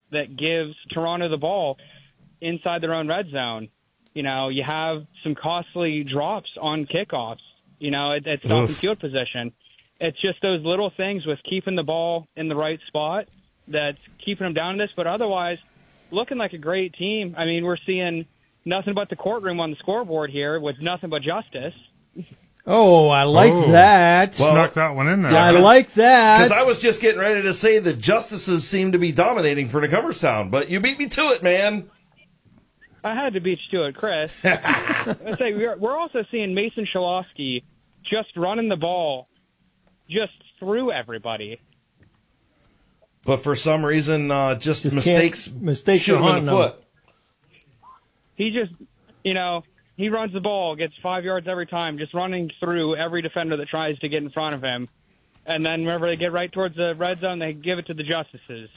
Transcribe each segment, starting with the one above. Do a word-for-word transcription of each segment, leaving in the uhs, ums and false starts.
that gives Toronto the ball inside their own red zone. You know, you have some costly drops on kickoffs, you know, at, at stop and field position. It's just those little things with keeping the ball in the right spot that's keeping them down to this. But otherwise, looking like a great team. I mean, we're seeing nothing but the courtroom on the scoreboard here with nothing but justice. Oh, I like oh, that. Well, snuck that one in there. Yeah, I like that. Because I was just getting ready to say the justices seem to be dominating for Newcomerstown, but you beat me to it, man. I had to beat you to it, Chris. I say we're, we're also seeing Mason Shalofsky just running the ball just through everybody. But for some reason, uh, just, Just mistakes, can't- mistakes shoot are him in haunting the him. foot. He just, you know, he runs the ball, gets five yards every time, just running through every defender that tries to get in front of him. And then whenever they get right towards the red zone, they give it to the justices.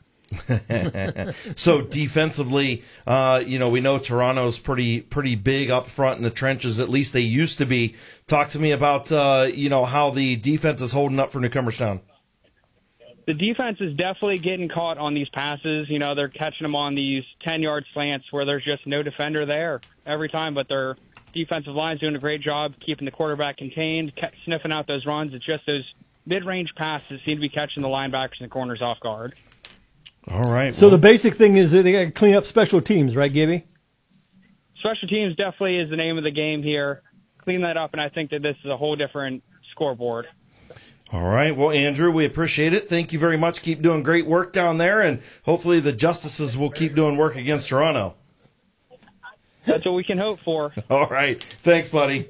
So defensively, uh, you know, we know Toronto's pretty pretty big up front in the trenches. At least they used to be. Talk to me about, uh, you know, how the defense is holding up for Newcomerstown. The defense is definitely getting caught on these passes. You know, they're catching them on these ten-yard slants where there's just no defender there every time, but their defensive line's doing a great job keeping the quarterback contained, sniffing out those runs. It's just those mid-range passes seem to be catching the linebackers and the corners off guard. All right. So well, the basic thing is that they got to clean up special teams, right, Gibby? Special teams definitely is the name of the game here. Clean that up, and I think that this is a whole different scoreboard. All right. Well, Andrew, we appreciate it. Thank you very much. Keep doing great work down there, and hopefully the justices will keep doing work against Toronto. That's what we can hope for. All right. Thanks, buddy.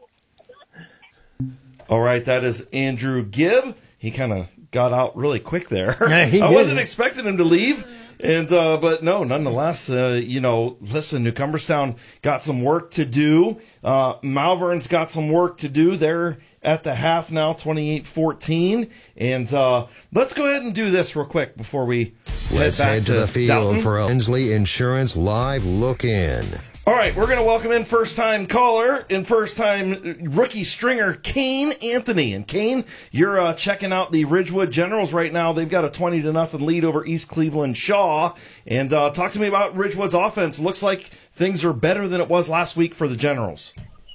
All right. That is Andrew Gibb. He kind of got out really quick there. Yeah, he I did. wasn't expecting him to leave. And uh, but no, nonetheless, uh, you know, listen, Newcomerstown got some work to do. Uh, Malvern's got some work to do. They're at the half now, twenty-eight fourteen. And uh, let's go ahead and do this real quick before we Let's head back head to the field Dalton. for a Hensley Insurance Live Look-In. All right, we're going to welcome in first-time caller and first-time rookie stringer, Kane Anthony. And Kane, you're uh, checking out the Ridgewood Generals right now. They've got a twenty to nothing lead over East Cleveland Shaw. And uh, talk to me about Ridgewood's offense. Looks like things are better than it was last week for the Generals.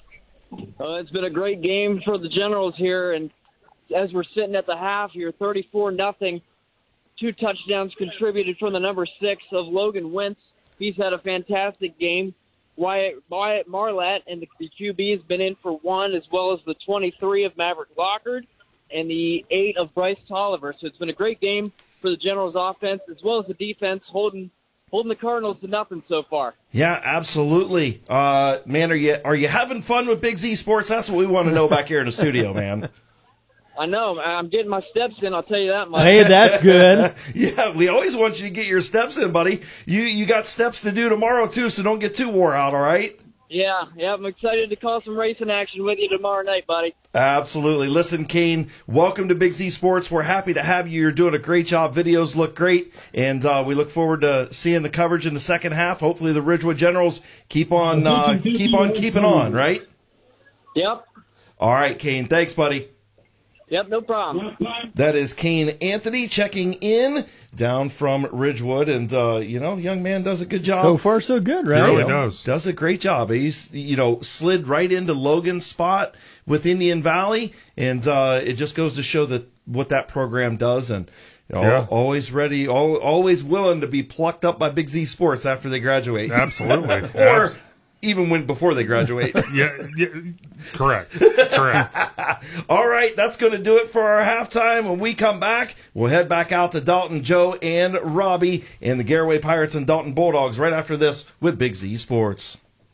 Uh, it's been a great game for the Generals here, and as we're sitting at the half here, thirty-four nothing. Two touchdowns contributed from the number six of Logan Wentz. He's had a fantastic game. Wyatt, Wyatt Marlatt and the, the Q B has been in for one, as well as the twenty-three of Maverick Lockard and the eight of Bryce Tolliver. So it's been a great game for the Generals offense, as well as the defense holding holding the Cardinals to nothing so far. Yeah, absolutely. Uh, man, are you are you having fun with Big Z Sports? That's what we want to know back here in the studio, man. I know. I'm getting my steps in, I'll tell you that much. Hey, that's good. Yeah, we always want you to get your steps in, buddy. You you got steps to do tomorrow, too, so don't get too wore out, all right? Yeah, yeah, I'm excited to call some racing action with you tomorrow night, buddy. Absolutely. Listen, Kane, welcome to Big Z Sports. We're happy to have you. You're doing a great job. Videos look great, and uh, we look forward to seeing the coverage in the second half. Hopefully the Ridgewood Generals keep on uh, keep on keeping on, right? Yep. All right, Kane. Thanks, buddy. Yep, no problem. That is Kane Anthony checking in down from Ridgewood, and uh, you know, young man does a good job. So far, so good, right? He really You know, does. Does a great job. He's, you know, slid right into Logan's spot with Indian Valley, and uh, it just goes to show that what that program does, and you know, Yeah. always ready, al- always willing to be plucked up by Big Z Sports after they graduate. Absolutely. or Abs- even when before they graduate. yeah, yeah, correct. Correct. All right, that's going to do it for our halftime. When we come back, we'll head back out to Dalton, Joe, and Robbie, and the Garaway Pirates and Dalton Bulldogs right after this with Big Z Sports.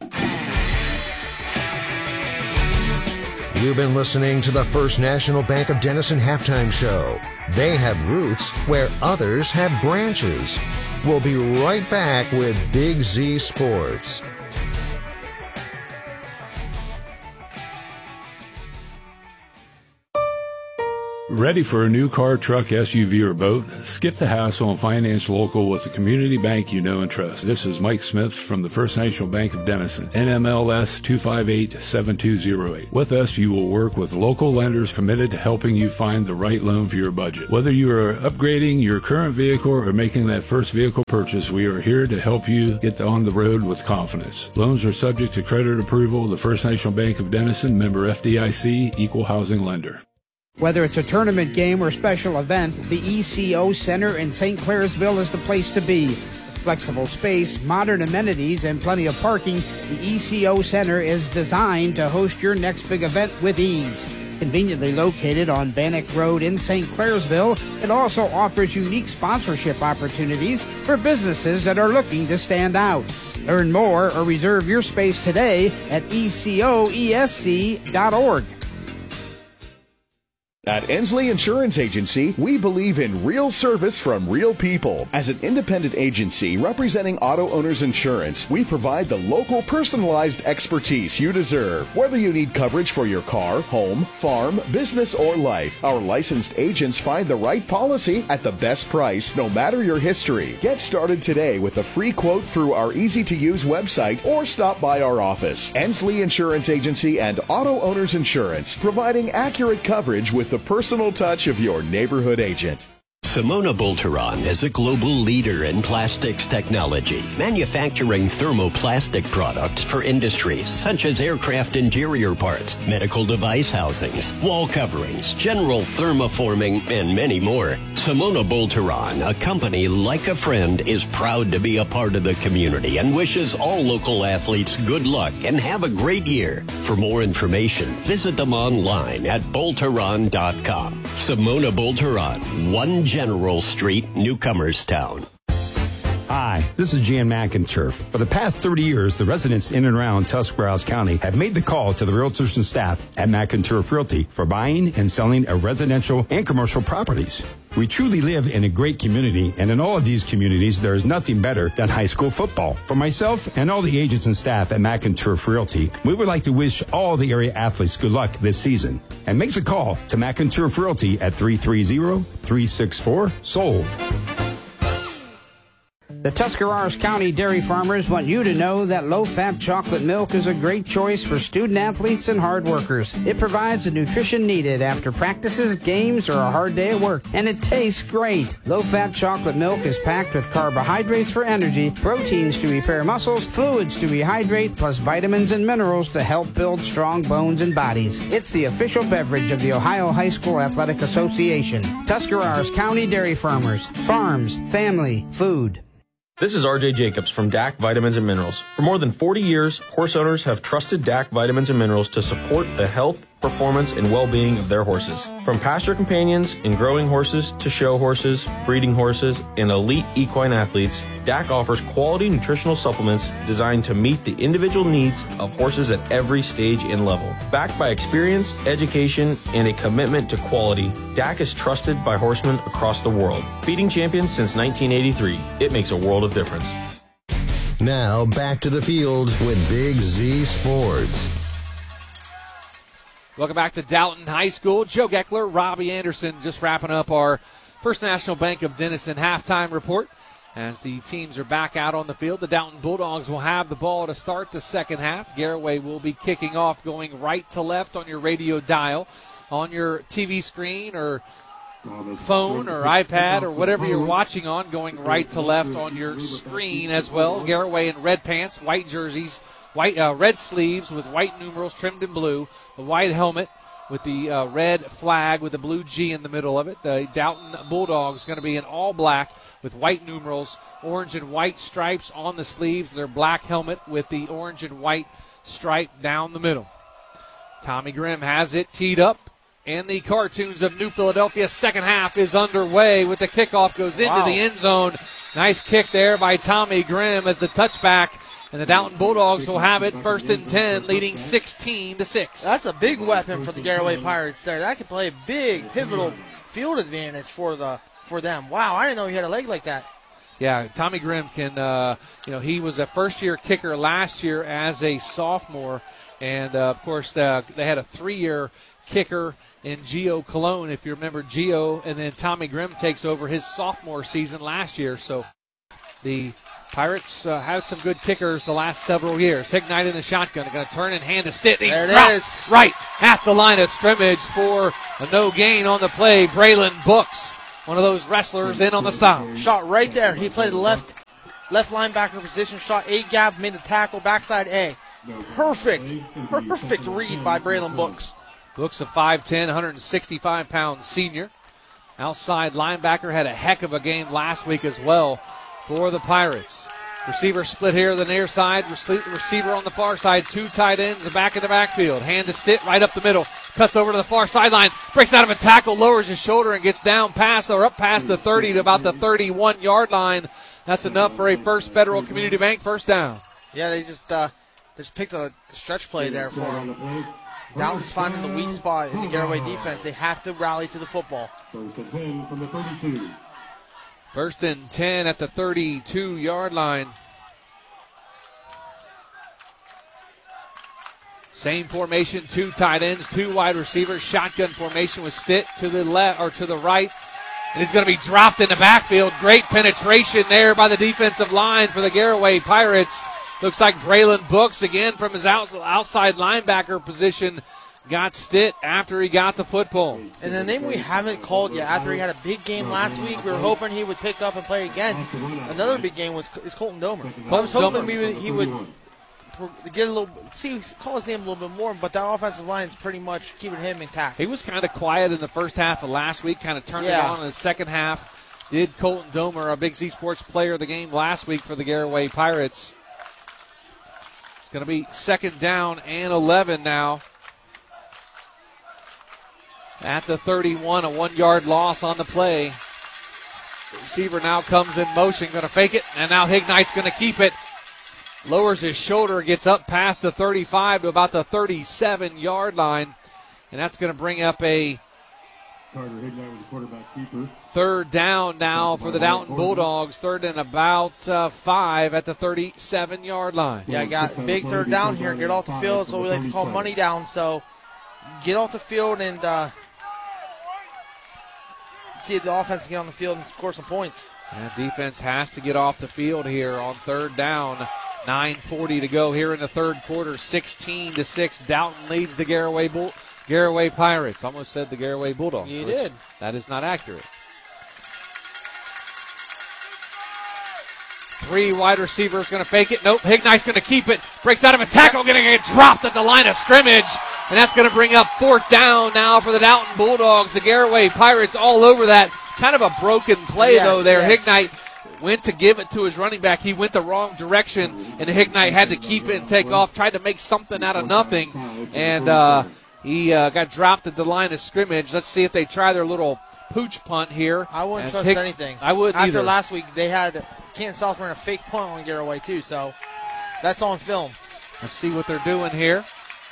You've been listening to the First National Bank of Denison Halftime Show. They have roots where others have branches. We'll be right back with Big Z Sports. Ready for a new car, truck, S U V, or boat? Skip the hassle and finance local with a community bank you know and trust. This is Mike Smith from the First National Bank of Denison, N M L S two five eight, seven two zero eight. With us, you will work with local lenders committed to helping you find the right loan for your budget. Whether you are upgrading your current vehicle or making that first vehicle purchase, we are here to help you get on the road with confidence. Loans are subject to credit approval. The First National Bank of Denison, member F D I C, equal housing lender. Whether it's a tournament game or special event, the E C O Center in Saint Clairsville is the place to be. Flexible space, modern amenities, and plenty of parking, the E C O Center is designed to host your next big event with ease. Conveniently located on Bannock Road in Saint Clairsville, it also offers unique sponsorship opportunities for businesses that are looking to stand out. Learn more or reserve your space today at E C O E S C dot org. At Ensley Insurance Agency, we believe in real service from real people. As an independent agency representing auto owners insurance, we provide the local personalized expertise you deserve. Whether you need coverage for your car, home, farm, business, or life, our licensed agents find the right policy at the best price, no matter your history. Get started today with a free quote through our easy-to-use website or stop by our office. Ensley Insurance Agency and Auto Owners Insurance, providing accurate coverage with the personal touch of your neighborhood agent. Simona Bolteron is a global leader in plastics technology, manufacturing thermoplastic products for industries such as aircraft interior parts, medical device housings, wall coverings, general thermoforming, and many more. Simona Bolteron, a company like a friend, is proud to be a part of the community and wishes all local athletes good luck and have a great year. For more information, visit them online at bolteron dot com. Simona Bolteron, one General Street, Newcomerstown. Hi, this is Jan McInturf. For the past thirty years, the residents in and around Tuscarawas County have made the call to the realtors and staff at McInturf Realty for buying and selling of residential and commercial properties. We truly live in a great community, and in all of these communities, there is nothing better than high school football. For myself and all the agents and staff at McInturf Realty, we would like to wish all the area athletes good luck this season. And make the call to McInturf Realty at three three zero, three six four, sold. The Tuscarawas County dairy farmers want you to know that low-fat chocolate milk is a great choice for student athletes and hard workers. It provides the nutrition needed after practices, games, or a hard day at work, and it tastes great. Low-fat chocolate milk is packed with carbohydrates for energy, proteins to repair muscles, fluids to rehydrate, plus vitamins and minerals to help build strong bones and bodies. It's the official beverage of the Ohio High School Athletic Association. Tuscarawas County Dairy Farmers. Farms, family, food. This is R J Jacobs from D A C Vitamins and Minerals. For more than forty years, horse owners have trusted D A C Vitamins and Minerals to support the health, performance, and well-being of their horses. From pasture companions and growing horses to show horses, breeding horses, and elite equine athletes, D A C offers quality nutritional supplements designed to meet the individual needs of horses at every stage and level. Backed by experience, education, and a commitment to quality, D A C is trusted by horsemen across the world. Feeding champions since nineteen eighty-three. It makes a world of difference. Now back to the field with Big Z Sports. Welcome back to Dalton High School. Joe Geckler, Robbie Anderson just wrapping up our First National Bank of Denison halftime report. As the teams are back out on the field, the Dalton Bulldogs will have the ball to start the second half. Garraway will be kicking off, going right to left on your radio dial, on your T V screen or phone or iPad or whatever you're watching on, going right to left on your screen as well. Garraway in red pants, white jerseys, white uh, red sleeves with white numerals trimmed in blue, the white helmet with the uh, red flag with the blue G in the middle of it. The Dalton Bulldogs going to be in all black with white numerals, orange and white stripes on the sleeves, their black helmet with the orange and white stripe down the middle. Tommy Grimm has it teed up, and the cartoons of New Philadelphia second half is underway with the kickoff goes into wow. the end zone. Nice kick there by Tommy Grimm as the touchback. And the Dalton Bulldogs will have it first and ten, leading sixteen to six. That's a big weapon for the Garraway Pirates there. That could play a big, pivotal field advantage for the for them. Wow, I didn't know he had a leg like that. Yeah, Tommy Grimm can, uh, you know, he was a first-year kicker last year as a sophomore. And, uh, of course, uh, they had a three-year kicker in Gio Cologne, if you remember Gio, and then Tommy Grimm takes over his sophomore season last year. So the Pirates uh, had some good kickers the last several years. Hignite in the shotgun. They're going to turn and hand to Stitt. He there it drops is. Right at the line of scrimmage for a no gain on the play. Braylon Books, one of those wrestlers in on the stop. Shot right there. He played the left left linebacker position. Shot A gap, made the tackle, backside A. Perfect, perfect read by Braylon Books. Books a five ten, one sixty-five pound senior. Outside linebacker, had a heck of a game last week as well for the Pirates. Receiver split here the near side. Receiver on the far side. Two tight ends back in the backfield. Hand to Stitt right up the middle. Cuts over to the far sideline. Breaks out of a tackle. Lowers his shoulder and gets down past or up past the thirty to about the thirty-one yard line. That's enough for a First Federal Community Bank first down. Yeah, they just uh, just picked a stretch play there for him. Downton's finding the weak spot in the Garaway defense. They have to rally to the football. First and ten from the thirty-two. First and ten at the thirty-two yard line. Same formation, two tight ends, two wide receivers, shotgun formation with Stitt to the left or to the right. And he's going to be dropped in the backfield. Great penetration there by the defensive line for the Garaway Pirates. Looks like Braylon Books again from his out, outside linebacker position got Stitt after he got the football. And the name we haven't called yet, after he had a big game last week, we were hoping he would pick up and play again. Another big game was is Colton Domer. I was hoping we would, he would get a little, see, call his name a little bit more, but that offensive line is pretty much keeping him intact. He was kind of quiet in the first half of last week, kind of turned Yeah. it on in the second half. Did Colton Domer, a Big Z Sports player of the game last week for the Garaway Pirates. It's going to be second down and eleven now. At the thirty-one, a one-yard loss on the play. The receiver now comes in motion, going to fake it, and now Hignite's going to keep it. Lowers his shoulder, gets up past the thirty-five to about the thirty-seven yard line, and that's going to bring up a Carter Hignite was the quarterback keeper. third down now for the Downton Bulldogs. Third and about uh, five at the thirty-seven yard line. Yeah, I got big third down here. Get off the field. So we like to call money down. So get off the field and uh, see if the offense get on the field and score some points. And defense has to get off the field here on third down. nine forty to go here in the third quarter. sixteen to six. Downton leads the Garaway Bull. Garaway Pirates. Almost said the Garaway Bulldogs. You did. That is not accurate. Three wide receivers going to fake it. Nope. Hignite's going to keep it. Breaks out of a tackle. Going to get dropped at the line of scrimmage. And that's going to bring up fourth down now for the Downton Bulldogs. The Garaway Pirates all over that. Kind of a broken play, Yes, though, there. yes. Hignite went to give it to his running back. He went the wrong direction, and Hignite had to keep it and take off. Tried to make something out of nothing. And uh, he uh, got dropped at the line of scrimmage. Let's see if they try their little pooch punt here. I wouldn't As trust Hig- anything. I wouldn't After either. last week, they had Canton South run a fake punt on Garaway, too. So that's on film. Let's see what they're doing here.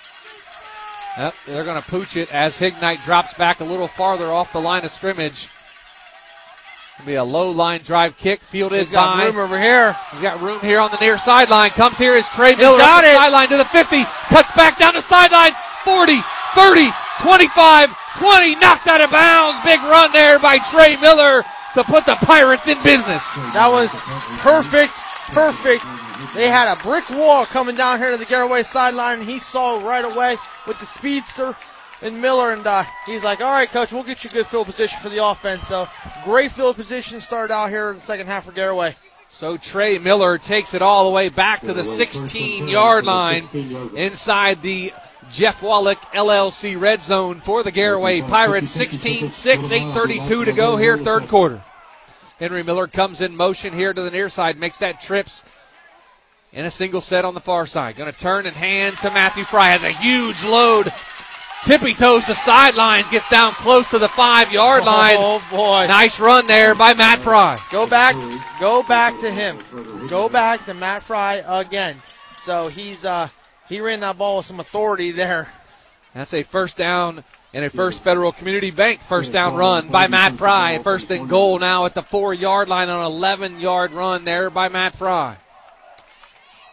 Yep, they're going to pooch it as Hignite drops back a little farther off the line of scrimmage. It'll be a low line drive kick. Field is He's got high. room over here. He's got room here on the near sideline. Comes here is Trey Miller got up the it. sideline to the fifty. Cuts back down the sideline. forty, thirty, twenty-five, twenty. Knocked out of bounds. Big run there by Trey Miller to put the Pirates in business. That was perfect, perfect. They had a brick wall coming down here to the Garaway sideline, and he saw it right away with the speedster and Miller, and uh, he's like, all right, Coach, we'll get you good field position for the offense. So great field position started out here in the second half for Garaway. So Trey Miller takes it all the way back to the sixteen yard line inside the Jeff Wallach L L C red zone for the Garaway Pirates. sixteen six, eight thirty-two to go here, third quarter. Henry Miller comes in motion here to the near side, makes that trips in a single set on the far side. Going to turn and hand to Matthew Fry. Has a huge load. Tippy toes the sidelines, gets down close to the five-yard line. Oh, boy. Nice run there by Matt Fry. Go back, go back to him. Go back to Matt Fry again. So he's uh, he ran that ball with some authority there. That's a first down and a First Federal Community Bank first down run by Matt Fry. First and goal now at the four-yard line on an eleven-yard run there by Matt Fry.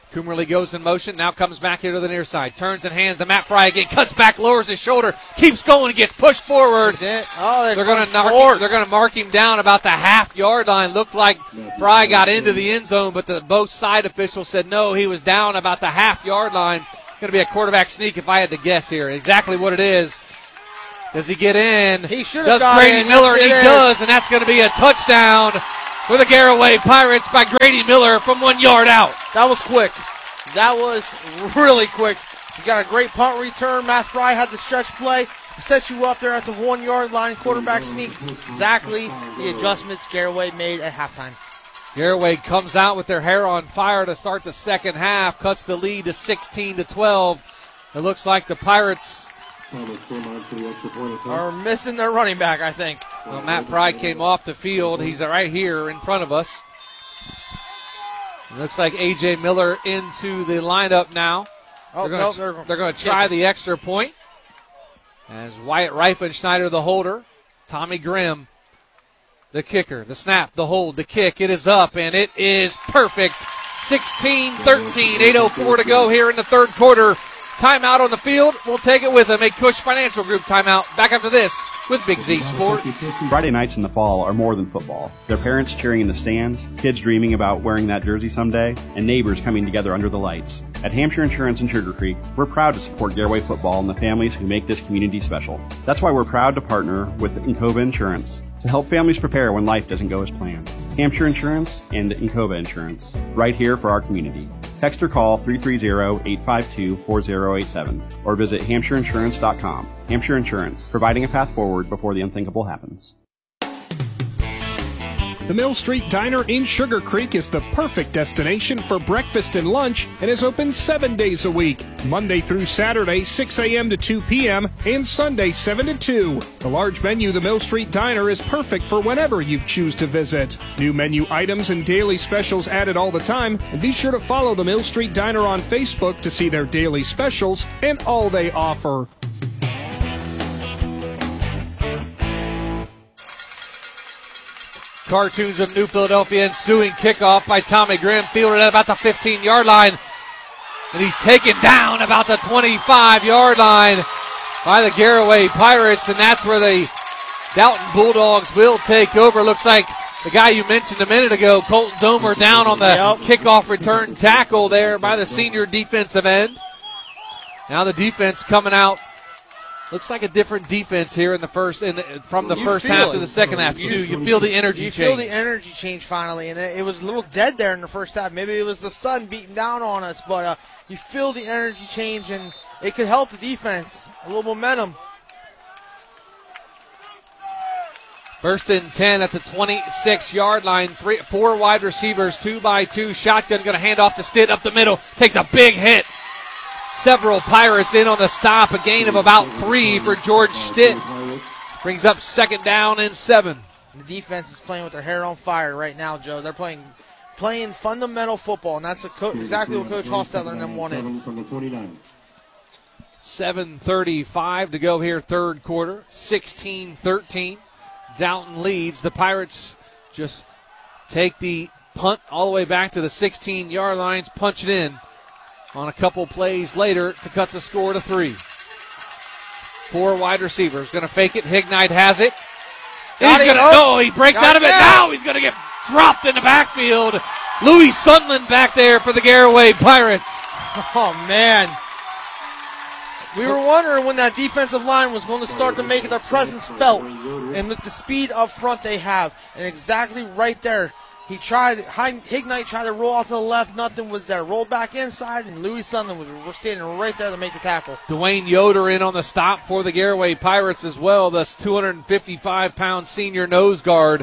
Coomerly goes in motion, now comes back here to the near side. Turns and hands to Matt Fry again, cuts back, lowers his shoulder, keeps going, gets pushed forward. Oh, they they're going to mark him, they're going to mark him down about the half yard line. Looked like Fry got into the end zone, but the both side officials said no, he was down about the half yard line. Going to be a quarterback sneak if I had to guess here. Exactly what it is. Does he get in? He should Does have got Grady in. Miller? Yes, He it is. does, and that's going to be a touchdown for the Garraway Pirates by Grady Miller from one yard out. That was quick. That was really quick. You got a great punt return. Matt Fry had the stretch play. Set you up there at the one-yard line. Quarterback sneak. Exactly the adjustments Garraway made at halftime. Garraway comes out with their hair on fire to start the second half. Cuts the lead to sixteen to twelve. It looks like the Pirates are missing their running back, I think. Well, Matt Fry came off the field. He's right here in front of us. It looks like A J. Miller into the lineup now. Oh, they're going no, to they're- they're going to try the extra point. As Wyatt Reifenschneider, the holder. Tommy Grimm, the kicker. The snap, the hold, the kick. It is up, and it is perfect. sixteen thirteen, eight oh four to go here in the third quarter. Timeout on the field. We'll take it with them. A Cush Financial Group timeout. Back after this with Big Z Sports. Friday nights in the fall are more than football. They're parents cheering in the stands, kids dreaming about wearing that jersey someday, and neighbors coming together under the lights. At Hampshire Insurance in Sugar Creek, we're proud to support Garraway football and the families who make this community special. That's why we're proud to partner with Encova Insurance to help families prepare when life doesn't go as planned. Hampshire Insurance and Encova Insurance, right here for our community. Text or call three three zero, eight five two, four zero eight seven or visit hampshire insurance dot com. Hampshire Insurance, providing a path forward before the unthinkable happens. The Mill Street Diner in Sugar Creek is the perfect destination for breakfast and lunch and is open seven days a week, Monday through Saturday, six a.m. to two p.m., and Sunday, seven to two. The large menu, the Mill Street Diner, is perfect for whenever you choose to visit. New menu items and daily specials added all the time, and be sure to follow the Mill Street Diner on Facebook to see their daily specials and all they offer. Cartoons of New Philadelphia ensuing kickoff by Tommy Grimm, fielded at about the fifteen-yard line. And he's taken down about the twenty-five-yard line by the Garraway Pirates, and that's where the Dalton Bulldogs will take over. Looks like the guy you mentioned a minute ago, Colton Domer, down on the yep. kickoff return tackle there by the senior defensive end. Now the defense coming out. Looks like a different defense here in the first, in the, from the You first feel half it. to the second half. You do. You feel the energy You change. feel the energy change finally, and it, it was a little dead there in the first half. Maybe it was the sun beating down on us, but uh, you feel the energy change, and it could help the defense. A little momentum. First and ten at the twenty-six-yard line. Three, four wide receivers, two by two. Shotgun going to hand off to Stitt up the middle. Takes a big hit. Several Pirates in on the stop. A gain of about three for George Stitt. Brings up second down and seven. The defense is playing with their hair on fire right now, Joe. They're playing playing fundamental football, and that's a co- exactly what Coach Hostetler and them wanted. seven thirty-five to go here, third quarter. sixteen thirteen. Dalton leads. The Pirates just take the punt all the way back to the sixteen-yard lines, punch it in on a couple plays later to cut the score to three. Four wide receivers. Going to fake it. Hignite has it. Got He's it. going to Oh. go. He breaks Got out of it it. now. Now he's going to get dropped in the backfield. Louis Sundlin back there for the Garraway Pirates. Oh, man. We were wondering when that defensive line was going to start to make their presence felt, and with the speed up front they have, and exactly right there, he tried, Hignite tried to roll off to the left, nothing was there. Rolled back inside, and Louis Sundlin was standing right there to make the tackle. Dwayne Yoder in on the stop for the Garraway Pirates as well, this two hundred fifty-five pound senior nose guard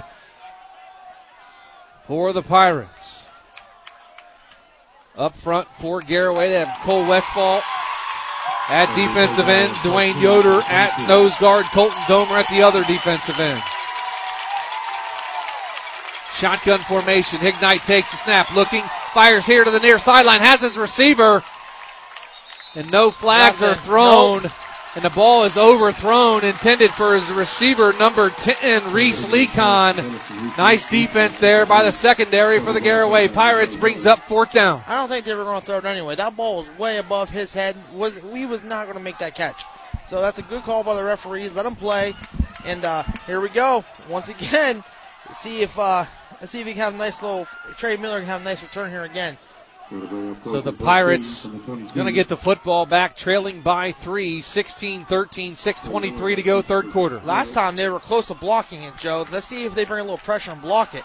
for the Pirates. Up front for Garraway, they have Cole Westfall at defensive end, Dwayne Yoder at nose guard, Colton Domer at the other defensive end. Shotgun formation. Hignite takes the snap, looking, fires here to the near sideline, has his receiver, and no flags Nothing. are thrown. Nope. and the ball is overthrown, intended for his receiver, number ten, Reese Lecon. Nice defense there by the secondary for the Garraway Pirates. Brings up fourth down. I don't think they were going to throw it anyway. That ball was way above his head. Was He was not going to make that catch. So that's a good call by the referees. Let him play. And uh, here we go. Once again, see if uh, let's see if he can have a nice little, Trey Miller can have a nice return here again. So the Pirates going to get the football back, trailing by three, sixteen thirteen, six twenty-three to go, third quarter. Last time they were close to blocking it, Joe. Let's see if they bring a little pressure and block it.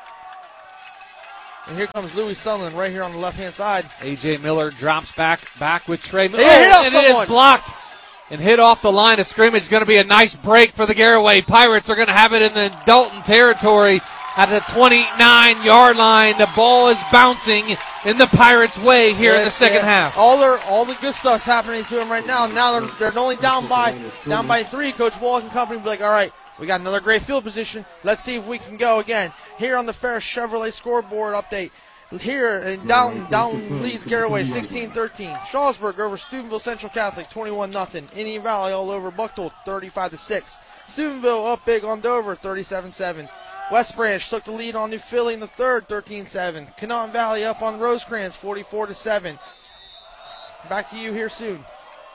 And here comes Louis Sutherland right here on the left-hand side. A J. Miller drops back, back with Trey Miller. They hit off and it someone. is blocked and hit off the line of scrimmage. Going to be a nice break for the Garraway Pirates. Are going to have it in the Dalton territory at the twenty-nine-yard line. The ball is bouncing in the Pirates' way here Yes, in the second yes. half. All their, all the good stuff's happening to them right now. Now they're, they're only down by down by three. Coach Wallach and company will be like, all right, we got another great field position. Let's see if we can go again. Here on the Ferris Chevrolet scoreboard update. Here in Downton, Downton leads Garraway sixteen thirteen. Shawsburg over Steubenville Central Catholic twenty-one nothing. Indian Valley all over Bucktold thirty-five to six. Steubenville up big on Dover thirty-seven seven. West Branch took the lead on New Philly in the third thirteen seven. Canaan Valley up on Rosecrans forty-four to seven. Back to you here soon.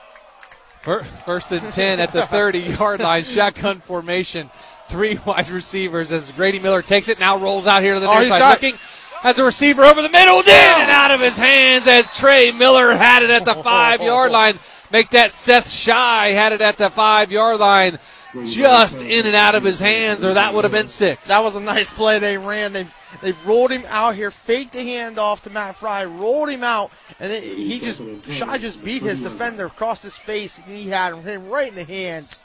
First and ten at the thirty-yard line. Shotgun formation. Three wide receivers as Grady Miller takes it. Now rolls out here to the Oh, near he's side. got- Looking. Has a receiver over the middle. Did and out of his hands as Trey Miller had it at the five-yard line. Make that Seth Shy had it at the five-yard line. Just in and out of his hands, or that would have been six. That was a nice play they ran. They they rolled him out here, faked the handoff to Matt Fry, rolled him out, and then he just Shy just beat his defender across his face, and he had him, hit him right in the hands.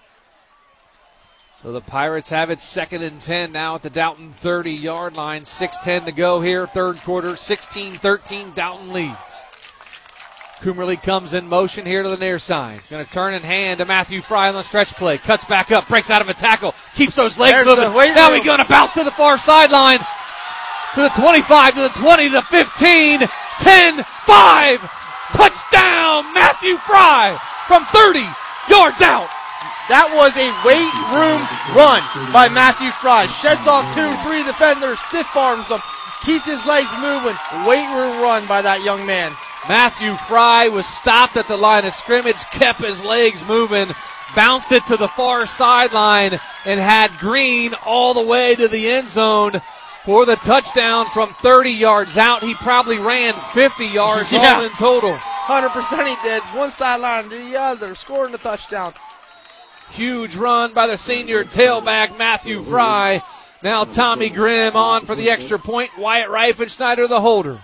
So the Pirates have it second and ten now at the Dalton thirty-yard line. six ten to go here, third quarter, sixteen thirteen, Dalton leads. Coomerly comes in motion here to the near side. Going to turn and hand to Matthew Fry on the stretch play. Cuts back up, breaks out of a tackle, keeps those legs There's moving. the weight Now room. he's going to bounce to the far sideline. To the twenty-five, to the twenty, to the fifteen, ten, five. Touchdown, Matthew Fry from thirty yards out. That was a weight room run by Matthew Fry. Sheds off two, three defenders, stiff arms them, keeps his legs moving. Weight room run by that young man. Matthew Fry was stopped at the line of scrimmage, kept his legs moving, bounced it to the far sideline, and had Green all the way to the end zone for the touchdown from thirty yards out. He probably ran fifty yards Yeah. all in total. one hundred percent he did. One sideline to the other, scoring the touchdown. Huge run by the senior tailback, Matthew Fry. Now Tommy Grimm on for the extra point. Wyatt Reifenschneider, the holder.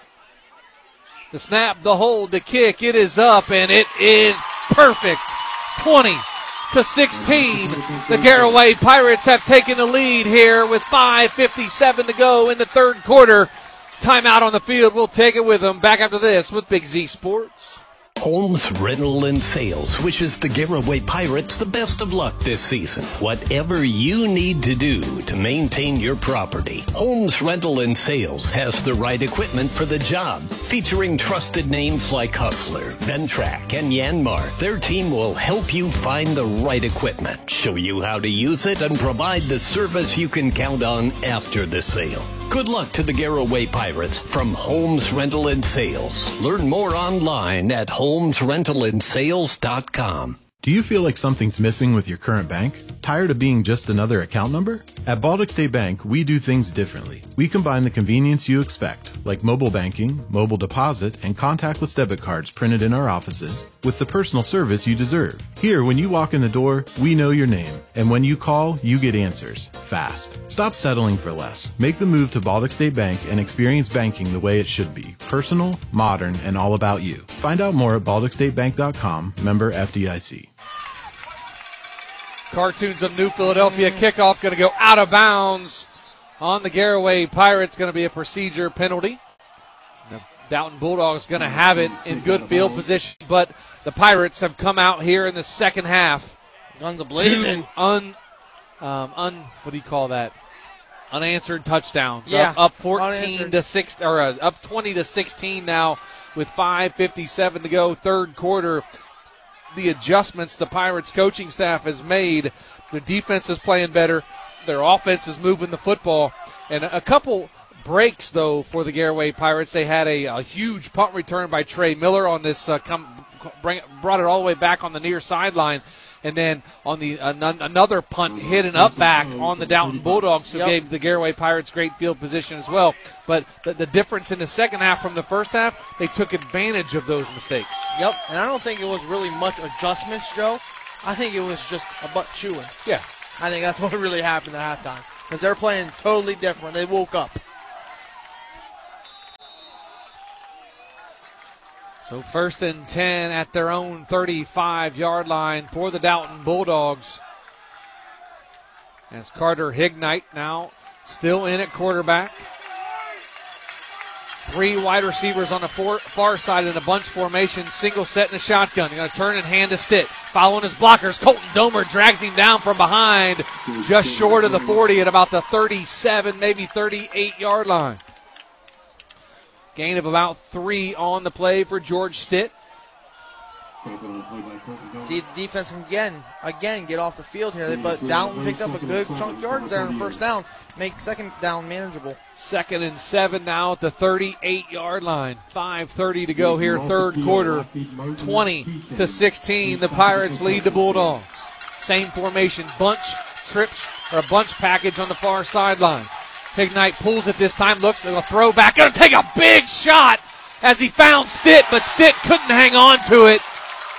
The snap, the hold, the kick. It is up, and it is perfect. twenty to sixteen. The Garraway Pirates have taken the lead here with five fifty-seven to go in the third quarter. Timeout on the field. We'll take it with them. Back after this with Big Z Sports. Holmes Rental and Sales wishes the Garraway Pirates the best of luck this season. Whatever you need to do to maintain your property, Holmes Rental and Sales has the right equipment for the job. Featuring trusted names like Hustler, Ventrac, and Yanmar, their team will help you find the right equipment, show you how to use it, and provide the service you can count on after the sale. Good luck to the Garraway Pirates from Holmes Rental and Sales. Learn more online at holmes rental and sales dot com. Do you feel like something's missing with your current bank? Tired of being just another account number? At Baltic State Bank, we do things differently. We combine the convenience you expect, like mobile banking, mobile deposit, and contactless debit cards printed in our offices, with the personal service you deserve. Here, when you walk in the door, we know your name, and when you call, you get answers, fast. Stop settling for less. Make the move to Baltic State Bank and experience banking the way it should be, personal, modern, and all about you. Find out more at baltic state bank dot com, member F D I C. Cartoons of New Philadelphia kickoff going to go out of bounds on the Garraway Pirates. Going to be a procedure penalty. The Dalton Bulldogs going to have it in good field position, but the Pirates have come out here in the second half. Guns a-blazing. Two Un, um, un, what do you call that? Unanswered touchdowns. Yeah, Up, up fourteen unanswered. to six, or uh, up twenty to sixteen now with five fifty-seven to go, third quarter. the adjustments the Pirates coaching staff has made. The defense is playing better. Their offense is moving the football. And a couple breaks, though, for the Garaway Pirates. They had a, a huge punt return by Trey Miller on this, uh, come, bring, brought it all the way back on the near sideline. And then on the uh, n- another punt hit an up back on the Downton Bulldogs, so yep. gave the Garaway Pirates great field position as well. But the, the difference in the second half from the first half, they took advantage of those mistakes. Yep, and I don't think it was really much adjustments, Joe. I think it was just a butt chewing. Yeah. I think that's what really happened at halftime because they're playing totally different. They woke up. So first and ten at their own thirty-five-yard line for the Downton Bulldogs. As Carter Hignite now still in at quarterback. Three wide receivers on the far, far side in a bunch formation, single set in a shotgun. They're going to turn and hand to Stitt. Following his blockers, Colton Domer drags him down from behind, just short of the forty at about the thirty-seven, maybe thirty-eight-yard line. Gain of about three on the play for George Stitt. See the defense again, again get off the field here, but Downton picked up a good chunk of yards there on first down, make second down manageable. Second and seven now at the thirty-eight-yard line. five thirty to go here, third quarter. twenty to sixteen, the Pirates lead the Bulldogs. Same formation, bunch trips or a bunch package on the far sideline. Hignite pulls it this time, looks at a throwback, going to take a big shot as he found Stitt, but Stitt couldn't hang on to it.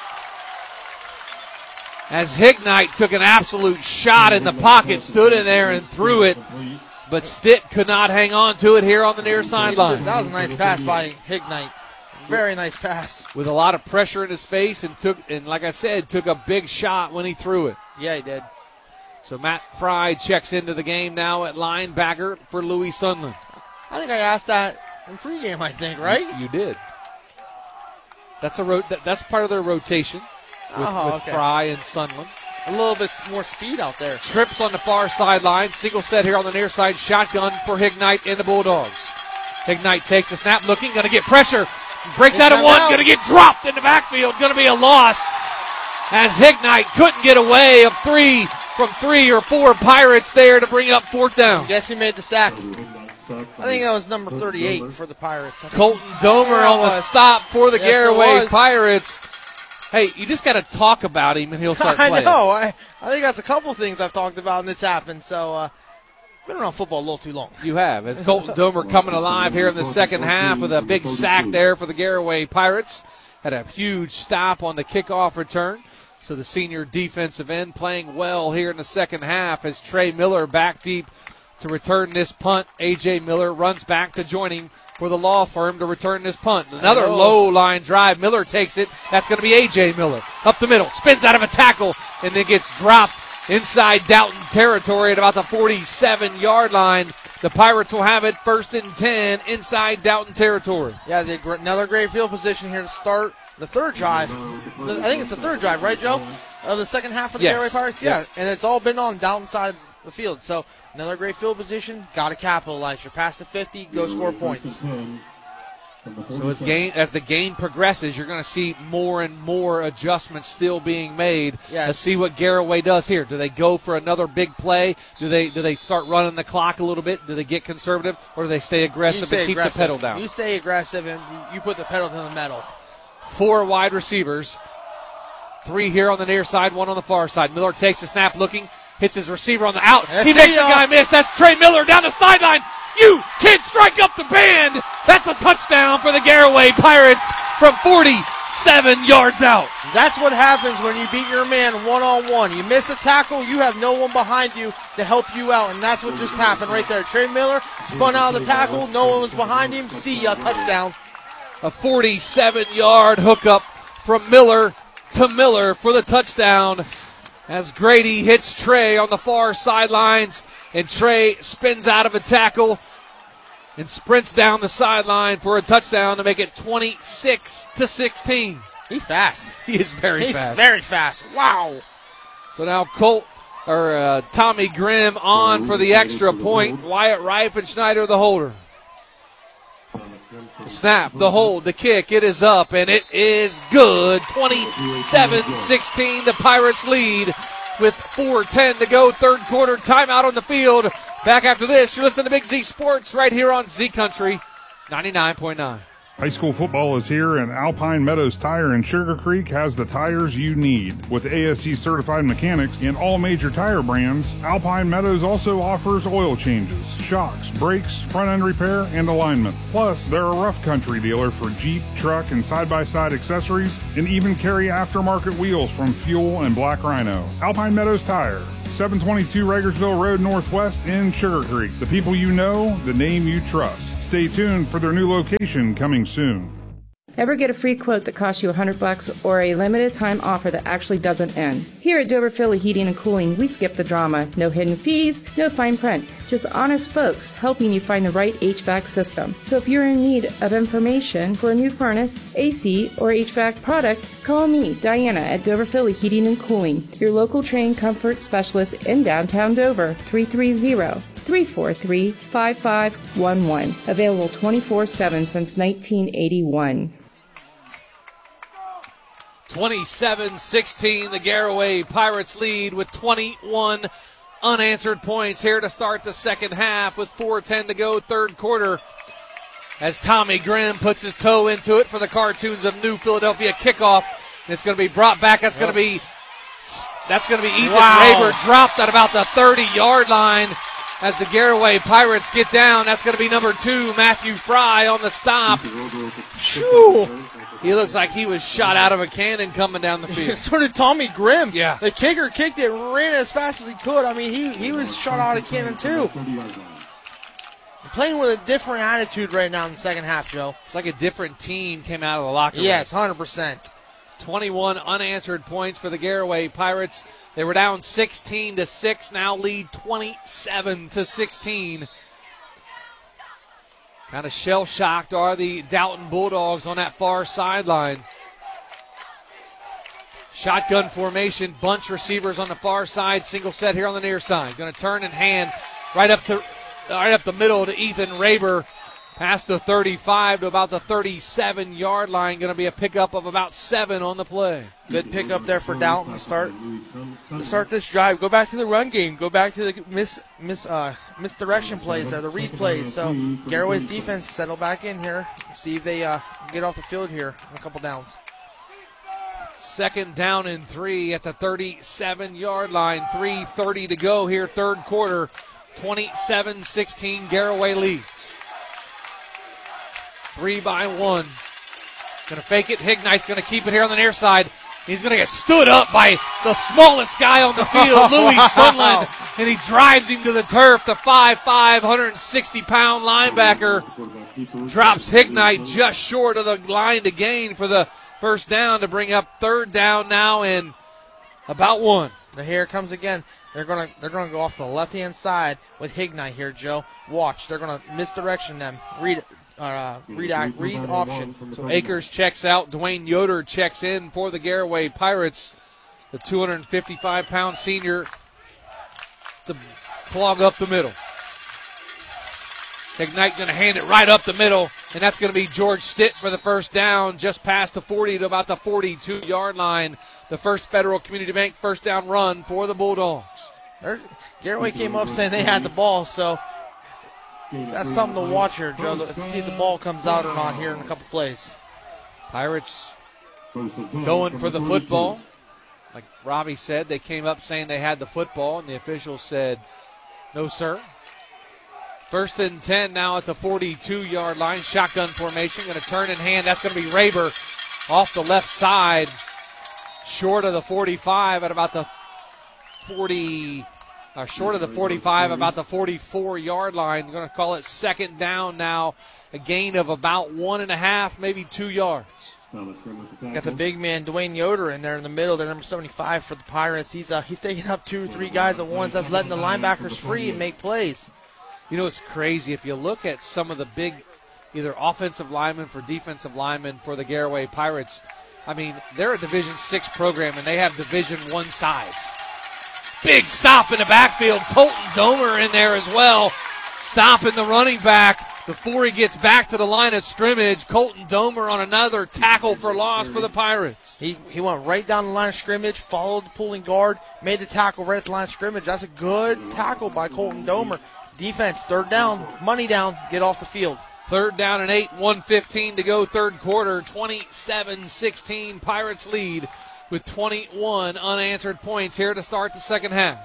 As Hignite took an absolute shot in the pocket, stood in there and threw it, but Stitt could not hang on to it here on the near sideline. That was a nice pass by Hignite. Very nice pass. With a lot of pressure in his face and took, and like I said, took a big shot when he threw it. Yeah, he did. So Matt Fry checks into the game now at linebacker for Louis Sunland. I think I asked that in pregame, I think, right? You did. That's a ro- that, that's part of their rotation with, oh, with okay. Fry and Sunland. A little bit more speed out there. Trips on the far sideline. Single set here on the near side. Shotgun for Hignite and the Bulldogs. Hignite takes the snap, looking, going to get pressure. Breaks out of one, going to get dropped in the backfield. Going to be a loss as Hignite couldn't get away of three from three or four Pirates there to bring up fourth down. Guess who made the sack? I think that was number thirty-eight for the Pirates. Colton Domer on the stop for the yes, Garaway Pirates. Hey, you just got to talk about him and he'll start playing. I know. I, I think that's a couple things I've talked about and it's happened. So, uh, been around football a little too long. You have. As Colton Domer coming alive here in the second half with a big sack there for the Garaway Pirates. Had a huge stop on the kickoff return. So the senior defensive end playing well here in the second half as Trey Miller back deep to return this punt. A J Miller runs back to join him for the law firm to return this punt. Another low line drive. Miller takes it. That's going to be A J Miller. Up the middle. Spins out of a tackle and then gets dropped inside Downton territory at about the forty-seven-yard line. The Pirates will have it first and ten inside Downton territory. Yeah, they, another great field position here to start the third drive. I think it's the third drive, right, Joe? Of the second half of the yes. Garaway Pirates? Yeah, yep. And it's all been on Downton side of the field. So another great field position. Got to capitalize. You're past the fifty. Go score points. So as game as the game progresses, you're going to see more and more adjustments still being made. Yes. Let's see what Garaway does here. Do they go for another big play? Do they do they start running the clock a little bit? Do they get conservative, or do they stay aggressive stay and keep aggressive. the pedal down? You stay aggressive and you put the pedal to the metal. Four wide receivers, three here on the near side, one on the far side. Miller takes the snap, looking, hits his receiver on the out. Yes, he makes the ya. guy miss. That's Trey Miller down the sideline. You can't strike up the band. That's a touchdown for the Garaway Pirates from forty-seven yards out. That's what happens when you beat your man one-on-one. You miss a tackle, you have no one behind you to help you out, and that's what just happened right there. Trey Miller spun out of the tackle, no one was behind him. See ya, touchdown. A forty-seven-yard hookup from Miller to Miller for the touchdown as Grady hits Trey on the far sidelines, and Trey spins out of a tackle and sprints down the sideline for a touchdown to make it twenty-six to sixteen. He's fast. He is very He's fast. very fast. Wow. So now Colt or uh, Tommy Grimm on for the extra point. Wyatt Reifenschneider, the holder. The snap, the hold, the kick, it is up, and it is good. twenty-seven sixteen, the Pirates lead with four ten to go, third quarter, timeout on the field. Back after this, you're listening to Big Z Sports right here on Z Country ninety-nine point nine. High school football is here, and Alpine Meadows Tire in Sugar Creek has the tires you need. With A S C certified mechanics in all major tire brands, Alpine Meadows also offers oil changes, shocks, brakes, front end repair, and alignment. Plus, they're a rough country dealer for Jeep, truck, and side-by-side accessories, and even carry aftermarket wheels from Fuel and Black Rhino. Alpine Meadows Tire, seven twenty-two Ragersville Road Northwest in Sugar Creek. The people you know, the name you trust. Stay tuned for their new location coming soon. Ever get a free quote that costs you a hundred bucks or a limited time offer that actually doesn't end? Here at Dover Philly Heating and Cooling, we skip the drama. No hidden fees, no fine print. Just honest folks helping you find the right H V A C system. So if you're in need of information for a new furnace, A C, or H V A C product, call me, Diana, at Dover Philly Heating and Cooling, your local trained comfort specialist in downtown Dover, three three zero, three four three, five five one one. Available twenty-four seven since nineteen eighty-one. twenty-seven sixteen, the Garaway Pirates lead with twenty-one unanswered points here to start the second half with four ten to go, third quarter. As Tommy Grimm puts his toe into it for the Cartoons of New Philadelphia kickoff. It's going to be brought back. That's going to be that's going to be Ethan Wow. Raber, dropped at about the thirty-yard line. As the Garaway Pirates get down, that's going to be number two, Matthew Fry, on the stop. Shoo. He looks like he was shot out of a cannon coming down the field. So did Tommy Grimm. Yeah. The kicker kicked it, ran as fast as he could. I mean, he, he was shot out of a cannon, too. Playing with a different attitude right now in the second half, Joe. It's like a different team came out of the locker room. Yes, one hundred percent. twenty-one unanswered points for the Garaway Pirates. They were down sixteen to six, now lead twenty-seven to sixteen. Kind of shell-shocked are the Dalton Bulldogs on that far sideline. Shotgun formation, bunch receivers on the far side, single set here on the near side. Going to turn and hand right up to right up the middle to Ethan Raber. Past the thirty-five to about the thirty-seven-yard line. Going to be a pickup of about seven on the play. Good pickup there for Dalton to start to start this drive. Go back to the run game. Go back to the mis, mis, uh, misdirection plays there, the read plays. So Garaway's defense settle back in here. See if they uh, get off the field here in a couple downs. Second down and three at the thirty-seven-yard line. three thirty to go here, third quarter. twenty-seven sixteen, Garaway leads. Three by one. Going to fake it. Hignight's going to keep it here on the near side. He's going to get stood up by the smallest guy on the field, Louis Sunland, and he drives him to the turf. The five five, one hundred sixty pound linebacker drops Hignight just short of the line to gain for the first down to bring up third down now and about one. Now here it comes again. They're gonna they're gonna go off the left hand side with Hignight here, Joe. Watch. They're gonna misdirection them. Read uh read act read option. So Akers checks out. Dwayne Yoder checks in for the Garaway Pirates. The two hundred fifty-five pound senior to clog up the middle. Ignite going to hand it right up the middle, and that's going to be George Stitt for the first down, just past the forty to about the forty-two-yard line. The first Federal Community Bank first down run for the Bulldogs. Garaway came up saying they had the ball, so that's something to watch here, Joe, to see if the ball comes out or not here in a couple plays. Pirates going for the football. Like Robbie said, they came up saying they had the football, and the officials said, no, sir. First and ten now at the forty-two-yard line. Shotgun formation. Going to turn and hand. That's going to be Raber off the left side. Short of the forty-five at about the forty, or short of the forty-five, about the forty-four-yard line. Going to call it second down now. A gain of about one and a half, maybe two yards. Got the big man Dwayne Yoder in there in the middle. They're number seventy-five for the Pirates. He's uh, he's taking up two or three guys at once. That's letting the linebackers free and make plays. You know, it's crazy. If you look at some of the big either offensive linemen for defensive linemen for the Garaway Pirates, I mean, they're a Division six program, and they have Division one size. Big stop in the backfield. Colton Domer in there as well, stopping the running back. before he gets back to the line of scrimmage. Colton Domer on another tackle for loss for the Pirates. He he went right down the line of scrimmage, followed the pulling guard, made the tackle right at the line of scrimmage. That's a good tackle by Colton Domer. Defense, third down, money down, get off the field. Third down and eight, one fifteen to go, third quarter, twenty-seven sixteen. Pirates lead with twenty-one unanswered points here to start the second half.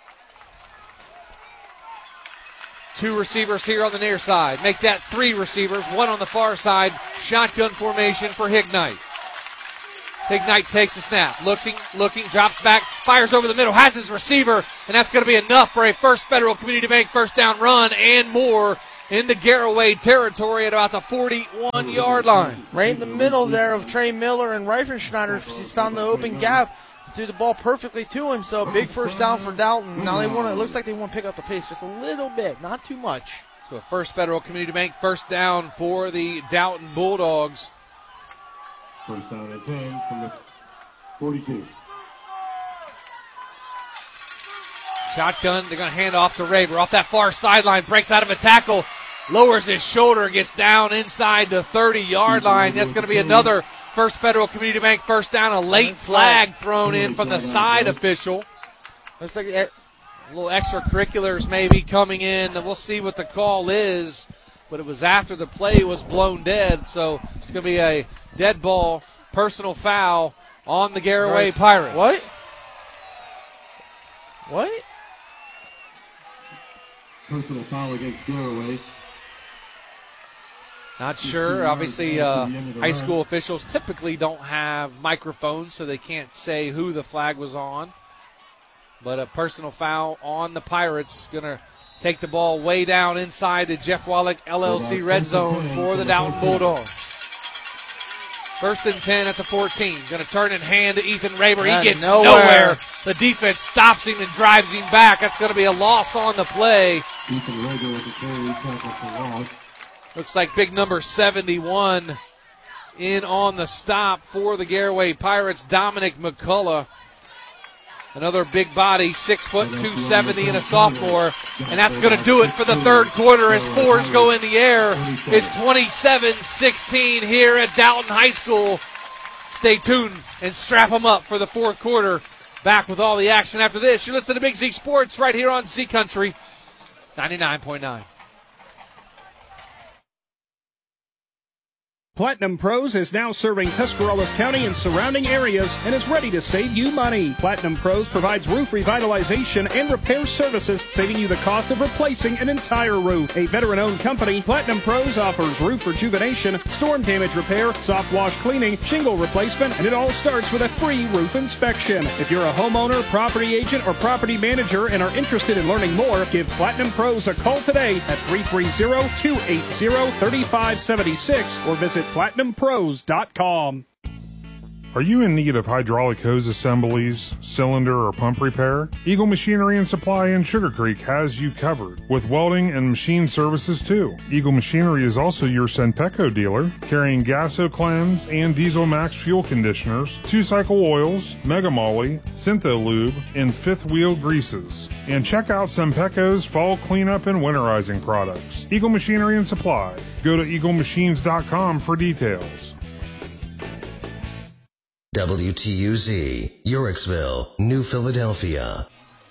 Two receivers here on the near side. Make that three receivers, one on the far side. Shotgun formation for Hignite. Hignite takes a snap, looking, looking, drops back, fires over the middle, has his receiver, and that's going to be enough for a First Federal Community Bank first down run and more into Garraway territory at about the forty-one-yard line. Right in the middle there of Trey Miller and Reifenschneider. He's found the open gap. Threw the ball perfectly to him, so big first down for Dalton. Now they want to, it looks like they want to pick up the pace just a little bit, not too much. So a First Federal Community Bank first down for the Dalton Bulldogs. First down and ten from the forty-two. Shotgun, they're going to hand off to Raber. Off that far sideline, breaks out of a tackle, lowers his shoulder, gets down inside the thirty-yard line. That's going to be another First Federal Community Bank first down. A late flag thrown in from the side official. Looks like a little extracurriculars maybe coming in. We'll see what the call is, but it was after the play was blown dead, so it's going to be a dead ball, personal foul on the Garraway Right. Pirates. What? What? Personal foul against Garraway. Not sure. Obviously, uh, high school officials typically don't have microphones, so they can't say who the flag was on. But a personal foul on the Pirates. Going to take the ball way down inside the Jeff Wallach L L C red zone for the Dalton Bulldogs. First and ten at the fourteen. Going to turn and hand to Ethan Raber. He gets nowhere. nowhere. The defense stops him and drives him back. That's going to be a loss on the play. Ethan Rager with the carry, tackle for loss. Looks like big number seventy-one in on the stop for the Garraway Pirates, Dominic McCullough. Another big body, six foot two seventy and a sophomore. And that's going to do it for the third quarter as fours go in the air. It's twenty-seven sixteen here at Dalton High School. Stay tuned and strap them up for the fourth quarter. Back with all the action after this. You listen to Big Z Sports right here on Z Country ninety-nine point nine. Platinum Pros is now serving Tuscarawas County and surrounding areas and is ready to save you money. Platinum Pros provides roof revitalization and repair services, saving you the cost of replacing an entire roof. A veteran-owned company, Platinum Pros offers roof rejuvenation, storm damage repair, soft wash cleaning, shingle replacement, and it all starts with a free roof inspection. If you're a homeowner, property agent, or property manager and are interested in learning more, give Platinum Pros a call today at three three zero, two eight zero, three five seven six or visit platinum pros dot com. Are you in need of hydraulic hose assemblies, cylinder, or pump repair? Eagle Machinery and Supply in Sugar Creek has you covered, with welding and machine services too. Eagle Machinery is also your Senpeco dealer, carrying Gaso-Cleanse and Diesel Max fuel conditioners, two-cycle oils, Mega Moly, Syntho Lube, and fifth wheel greases. And check out Senpeco's fall cleanup and winterizing products. Eagle Machinery and Supply. Go to eagle machines dot com for details. W T U Z, Yorksville, New Philadelphia.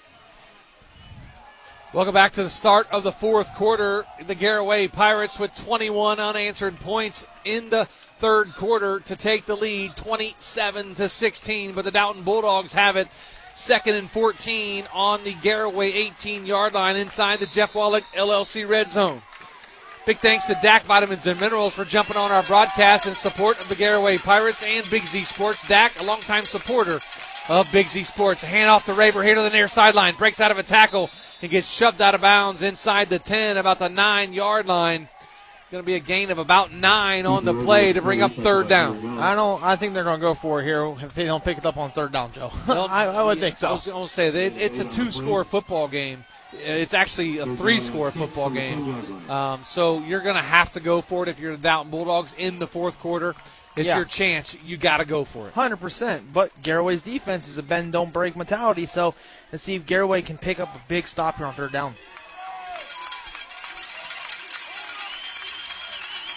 Welcome back to the start of the fourth quarter. The Garraway Pirates with twenty-one unanswered points in the third quarter to take the lead, twenty-seven to sixteen. But the Dalton Bulldogs have it, second and fourteen on the Garraway eighteen-yard line inside the Jeff Wallach L L C red zone. Big thanks to D A C Vitamins and Minerals for jumping on our broadcast in support of the Garraway Pirates and Big Z Sports. D A C, a longtime supporter of Big Z Sports. Hand off to Raber here to the near sideline. Breaks out of a tackle and gets shoved out of bounds inside the ten, about the nine-yard line. Going to be a gain of about nine on the play to bring up third down. I don't. I think they're going to go for it here if they don't pick it up on third down, Joe. I, I would think so. I was going to say that it's a two-score football game. It's actually a three-score football game. Um, so you're going to have to go for it if you're the Dalton Bulldogs in the fourth quarter. It's Yeah. your chance. You got to go for it. one hundred percent. But Garraway's defense is a bend, don't break mentality. So let's see if Garraway can pick up a big stop here on third down.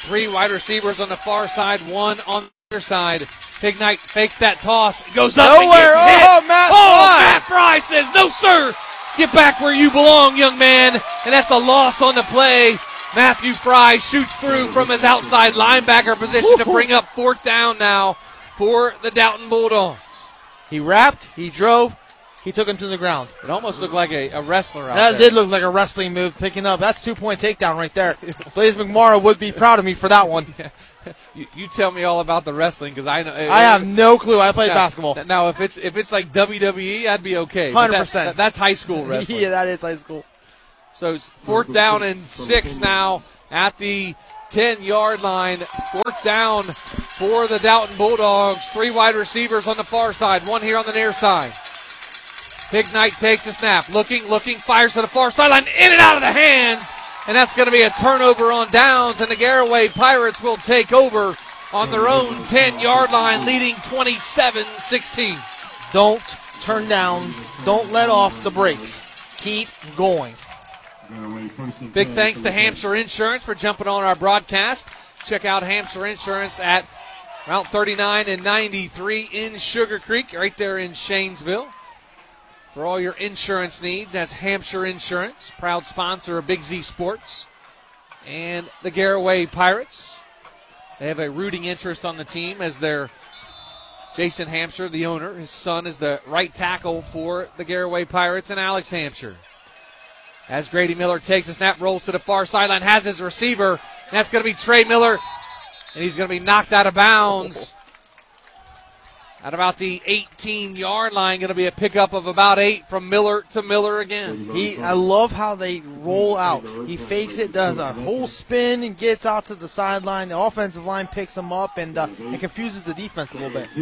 Three wide receivers on the far side, one on the other side. Big Knight fakes that toss, goes up Nowhere. and gets Oh, hit. Matt oh, Fry. Matt Fry says, no, sir. Get back where you belong, young man. And that's a loss on the play. Matthew Fry shoots through from his outside linebacker position to bring up fourth down now for the Downton Bulldogs. He wrapped, he drove, he took him to the ground. It almost looked like a, a wrestler out That there. did look like a wrestling move, picking up. That's two-point takedown right there. Blaze McMorrow would be proud of me for that one. You, you tell me all about the wrestling because I know. I have no clue. I played now, basketball. Now, if it's if it's like W W E, I'd be okay. But one hundred that- percent. that- that's high school wrestling. Yeah, that is high school. So it's fourth down and six now at the ten-yard line. Fourth down for the Downton Bulldogs. Three wide receivers on the far side, one here on the near side. Big Knight takes a snap, looking, looking, fires to the far sideline, in and out of the hands. And that's going to be a turnover on downs, and the Garaway Pirates will take over on their own ten-yard line, leading twenty-seven sixteen. Don't turn down. Don't let off the brakes. Keep going. Big thanks to Hampshire Insurance for jumping on our broadcast. Check out Hampshire Insurance at Route thirty-nine and ninety-three in Sugar Creek, right there in Shanesville. For all your insurance needs, that's Hampshire Insurance, proud sponsor of Big Z Sports and the Garaway Pirates. They have a rooting interest on the team as their Jason Hampshire, the owner. His son is the right tackle for the Garaway Pirates, and Alex Hampshire. As Grady Miller takes a snap, rolls to the far sideline, has his receiver. That's going to be Trey Miller, and he's going to be knocked out of bounds at about the eighteen-yard line. Going to be a pickup of about eight from Miller to Miller again. He, I love how they roll out. He fakes it, does a whole spin, and gets out to the sideline. The offensive line picks him up, and uh, it confuses the defense a little bit.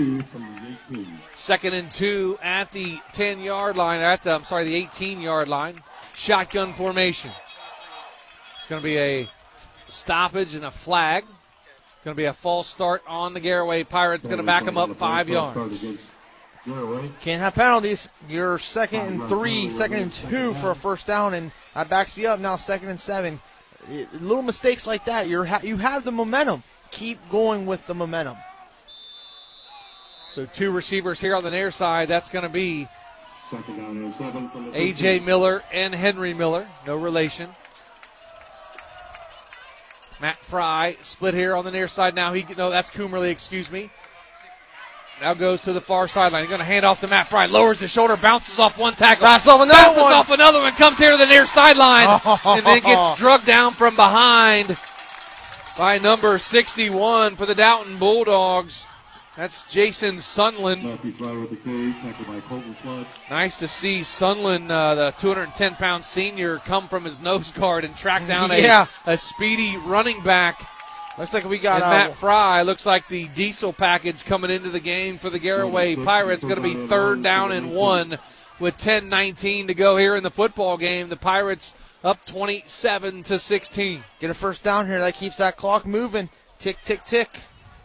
Second and two at the ten-yard line, at the, I'm sorry, the eighteen-yard line. Shotgun formation. It's going to be a stoppage and a flag. Going to be a false start on the Garaway Pirates. Going to back them up five yards. Can't have penalties. You're second and three, second and two for a first down, and that backs you up now second and seven. It, little mistakes like that, you're ha- you have the momentum. Keep going with the momentum. So two receivers here on the near side. That's going to be A J Miller and Henry Miller. No relation. Matt Fry split here on the near side. Now he no, that's Coomerly, excuse me. Now goes to the far sideline. He's going to hand off to Matt Fry. Lowers his shoulder, bounces off one tackle. Bounces off another bounces one. off another one. Comes here to the near sideline. And then gets drugged down from behind by number sixty-one for the Downton Bulldogs. That's Jason Sunland. Nice to see Sunland, uh, the two hundred ten pound senior, come from his nose guard and track down Yeah. a, a speedy running back. Looks like we got and uh, Matt Fry. Looks like the diesel package coming into the game for the Garaway Pirates. Going to be third down and one with ten nineteen to go here in the football game. The Pirates up twenty-seven to sixteen. Get a first down here. That keeps that clock moving. Tick, tick, tick.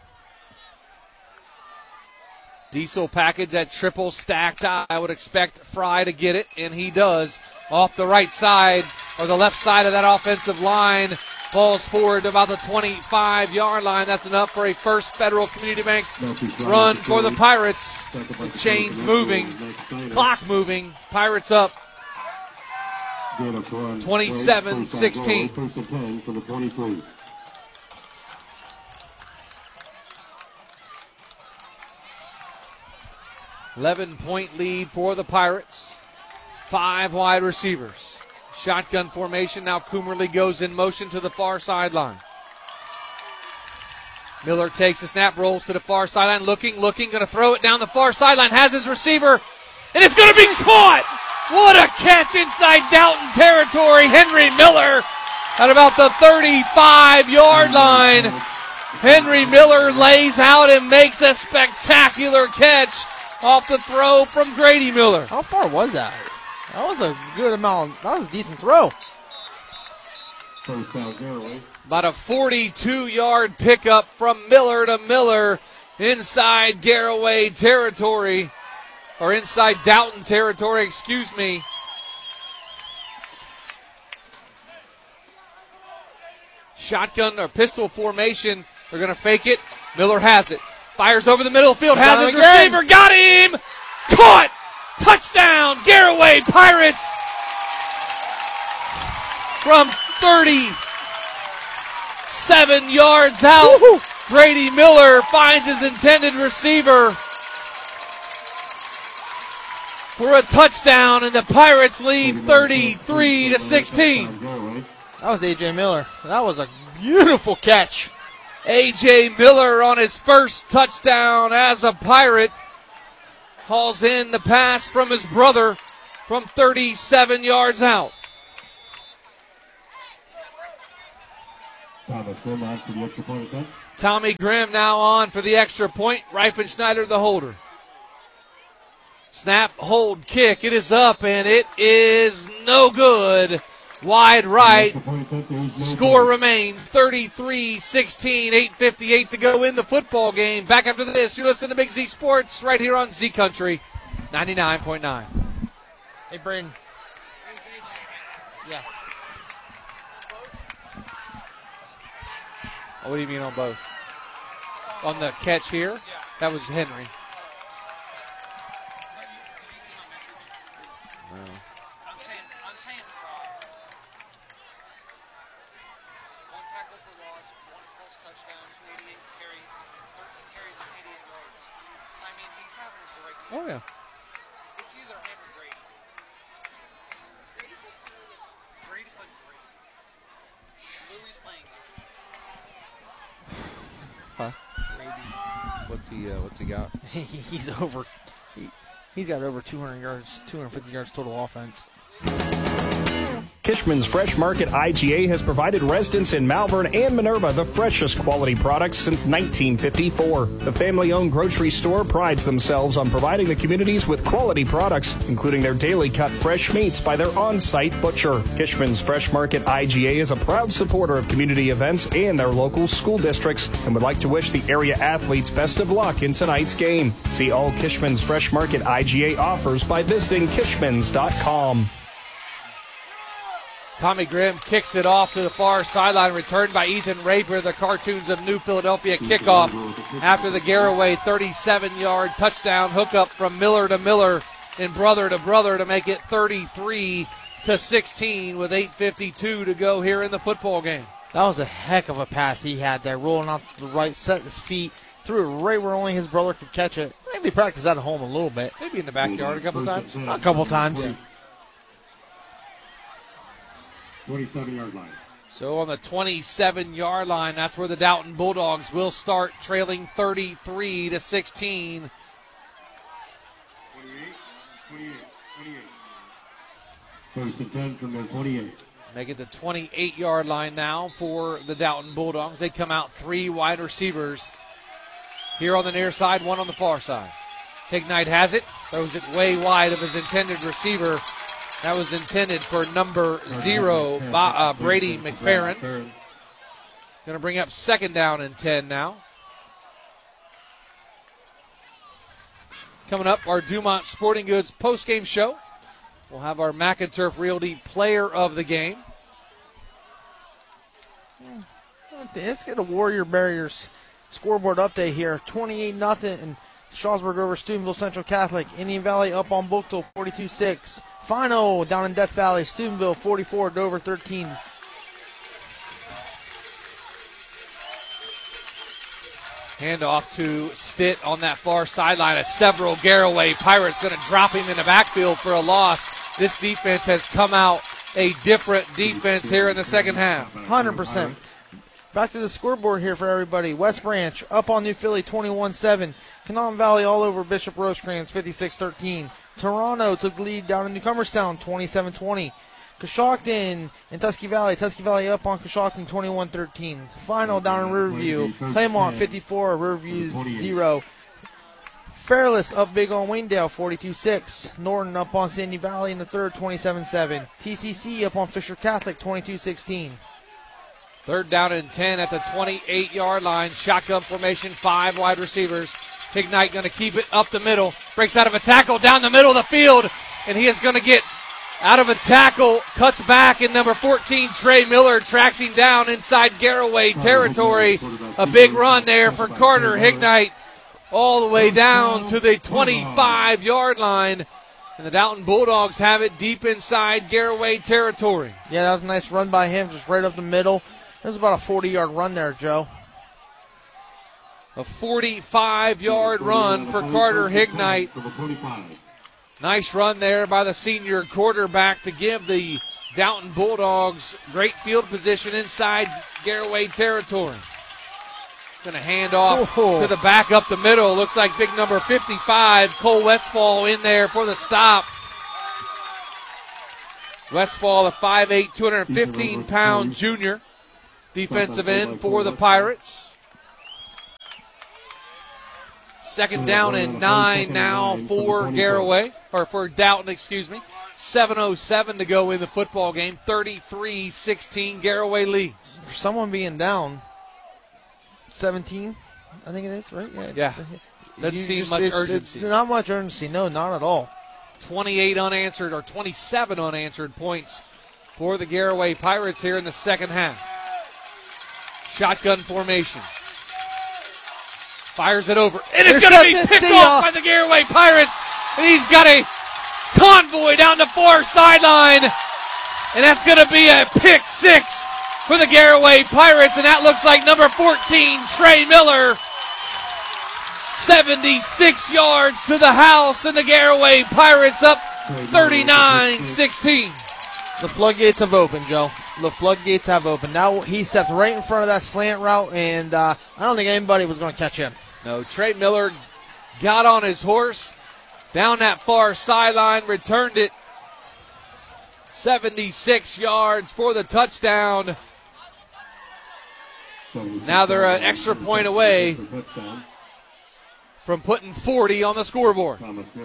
Diesel package at triple stacked. I would expect Fry to get it, and he does. Off the right side, or the left side of that offensive line. Falls forward to about the twenty-five yard line. That's enough for a First Federal Community Bank run for the Pirates. The chains moving, clock moving. Pirates up twenty-seven sixteen. eleven-point lead for the Pirates. Five wide receivers. Shotgun formation. Now Coomerly goes in motion to the far sideline. Miller takes a snap, rolls to the far sideline, looking, looking, going to throw it down the far sideline, has his receiver, and it's going to be caught! What a catch inside Downton territory. Henry Miller at about the thirty-five yard line. Henry Miller lays out and makes a spectacular catch off the throw from Grady Miller. How far was that? That was a good amount. That was a decent throw. About a forty-two yard pickup from Miller to Miller inside Garaway territory, or inside Downton territory, excuse me. shotgun or pistol formation. They're going to fake it. Miller has it. Fires over the middle of the field. Has his receiver. Got him. Caught. Touchdown. Garraway Pirates. From thirty-seven yards out, Woo-hoo. Brady Miller finds his intended receiver for a touchdown, and the Pirates lead thirty-three to sixteen. That was A J Miller. That was a beautiful catch. A J Miller on his first touchdown as a Pirate hauls in the pass from his brother from thirty-seven yards out. Thomas Grimm on for the extra point attempt. Tommy Grimm now on for the extra point. Reifenschneider the holder. Snap, hold, kick. It is up, and it is no good. Wide right. Score remains thirty-three sixteen. eight fifty-eight to go in the football game. Back after this, you listen to Big Z Sports right here on Z Country ninety-nine point nine. Hey, Braden. Yeah. What do you mean on both? On the catch here? That was Henry. No. I'm saying, I'm saying uh, one tackle for loss, one plus touchdowns, eighty-eight carry, thirteen carries and eighty-eight yards. I mean, he's having a great game. Oh, yeah. It's either him or Brady. Brady's Brady's playing great. Louis playing good. Huh? What's he? Uh, what's he got? He's over. He, he's got over two hundred yards, two hundred fifty yards total offense. Kishman's Fresh Market I G A has provided residents in Malvern and Minerva the freshest quality products since nineteen fifty-four. The family-owned grocery store prides themselves on providing the communities with quality products, including their daily cut fresh meats by their on-site butcher. Kishman's Fresh Market I G A is a proud supporter of community events and their local school districts and would like to wish the area athletes best of luck in tonight's game. See all Kishman's Fresh Market I G A offers by visiting kishmans dot com. Tommy Grimm kicks it off to the far sideline, returned by Ethan Raper, the Cartoons of New Philadelphia kickoff after the Garraway thirty-seven-yard touchdown hookup from Miller to Miller and brother to brother to make it thirty-three to sixteen with eight fifty-two to go here in the football game. That was a heck of a pass he had there, rolling out to the right, set his feet, threw it right where only his brother could catch it. Maybe practice at home a little bit. Maybe in the backyard a couple times. A couple times. twenty-seven-yard line. So on the twenty-seven-yard line, that's where the Dalton Bulldogs will start, trailing thirty-three to sixteen. twenty-eight, twenty-eight, twenty-eight. First and ten from their twenty-eight. Make it the twenty-eight-yard line now for the Dalton Bulldogs. They come out three wide receivers here on the near side, one on the far side. Hignite has it, throws it way wide of his intended receiver. That was intended for number zero, uh, Brady McFerrin. Going to bring up second down and ten now. Coming up, our Dumont Sporting Goods postgame show. We'll have our McInturf Realty player of the game. Let's get a Warrior Barriers scoreboard update here. twenty-eight nothing in Strasburg over Steubenville Central Catholic. Indian Valley up on Bookville forty-two six. Final down in Death Valley, Steubenville forty-four, Dover thirteen. Handoff to Stitt on that far sideline. A several Garraway Pirates going to drop him in the backfield for a loss. This defense has come out a different defense here in the second half. one hundred percent. Back to the scoreboard here for everybody. West Branch up on New Philly twenty-one seven. Canaan Valley all over Bishop Rosecrans fifty-six thirteen. Toronto took the lead down in Newcomerstown twenty-seven twenty. Coshocton and Tusky Valley. Tusky Valley up on Coshocton twenty-one thirteen. Final down in Riverview. Claymont fifty-four, Riverview zero. Fairless up big on Waynedale forty-two six. Norton up on Sandy Valley in the third twenty-seven seven. T C C up on Fisher Catholic twenty-two sixteen. Third down and ten at the twenty-eight-yard line. Shotgun formation, five wide receivers. Hignite going to keep it up the middle. Breaks out of a tackle down the middle of the field, and he is going to get Out of a tackle, cuts back, and number fourteen, Trey Miller, tracks him down inside Garraway territory. A big run there for Carter Hignite all the way down to the twenty-five-yard line. And the Dalton Bulldogs have it deep inside Garraway territory. Yeah, that was a nice run by him, just right up the middle. That was about a forty-yard run there, Joe. A forty-five-yard run for Carter Hignite. Nice run there by the senior quarterback to give the Downton Bulldogs great field position inside Garraway territory. Going to hand off oh. to the back up the middle. Looks like big number fifty-five, Cole Westfall, in there for the stop. Westfall, a five eight, two hundred fifteen pound junior defensive end for the Pirates. Second down and nine now for Garraway, or for Dalton, excuse me. seven oh seven to go in the football game. thirty-three sixteen, Garraway leads. For someone being down seventeen, I think it is, right? Yeah. yeah. Doesn't You seem just- much it's- urgency. It's not much urgency, no, not at all. twenty-eight unanswered, or twenty-seven unanswered points for the Garraway Pirates here in the second half. Shotgun formation. Fires it over. And it's going to be picked off by the Garraway Pirates. And he's got a convoy down the far sideline. And that's going to be a pick six for the Garraway Pirates. And that looks like number fourteen, Trey Miller. seventy-six yards to the house. And the Garraway Pirates up thirty-nine sixteen. The floodgates have opened, Joe. The floodgates have opened. Now he stepped right in front of that slant route, and uh, I don't think anybody was going to catch him. No, Trey Miller got on his horse down that far sideline, returned it seventy-six yards for the touchdown. Now they're an extra point away from putting forty on the scoreboard.